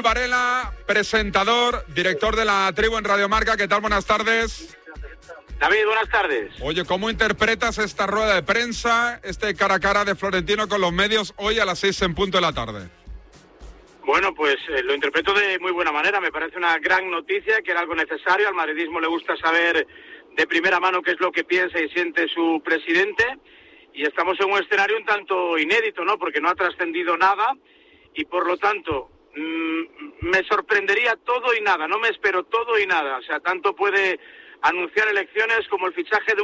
Varela, presentador, director de La Tribu en Radio Marca. ¿Qué tal? Buenas tardes. David, buenas tardes. Oye, ¿cómo interpretas esta rueda de prensa, este cara a cara de Florentino con los medios hoy a las 6 en punto de la tarde? Bueno, pues lo interpreto de muy buena manera. Me parece una gran noticia, que era algo necesario. Al madridismo le gusta saber de primera mano qué es lo que piensa y siente su presidente. Y estamos en un escenario un tanto inédito, ¿no? Porque no ha trascendido nada y por lo tanto me sorprendería todo y nada. No me espero todo y nada. O sea, tanto puede anunciar elecciones como el fichaje de